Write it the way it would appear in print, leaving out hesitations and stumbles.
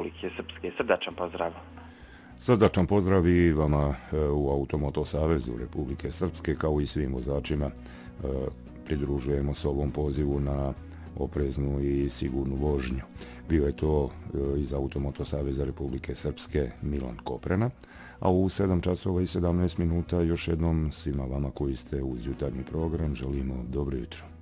Republike Srpske. Srdačan pozdrav. Srdačan pozdrav i vama u Automoto Savezu Republike Srpske, kao i svim vozačima. Pridružujemo se ovom pozivu na opreznu i sigurnu vožnju. Bio je to iz Automoto Saveza Republike Srpske Milan Koprena, a u 7 časova i 17 minuta još jednom svima vama koji ste uz jutarnji program želimo dobro jutro.